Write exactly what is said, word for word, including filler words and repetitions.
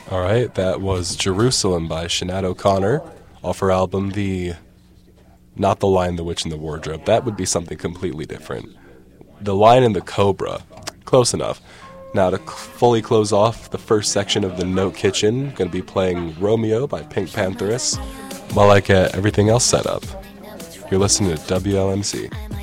All right, that was Jerusalem by Sinead O'Connor off her album The... Not The Lion, the Witch, and the Wardrobe. That would be something completely different. The Lion and the Cobra. Close enough. Now to c- fully close off the first section of the Note Kitchen, going to be playing Romeo by Pink Pantheress while I get everything else set up. You're listening to W L M C.